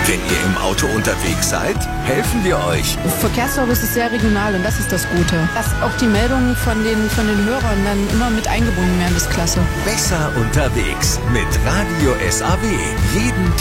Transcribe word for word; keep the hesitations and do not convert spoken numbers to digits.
Wenn ihr im Auto unterwegs seid, helfen wir euch. Verkehrsservice ist sehr regional und das ist das Gute. Dass auch die Meldungen von den, von den Hörern dann immer mit eingebunden werden, ist klasse. Besser unterwegs mit Radio S A W. Jeden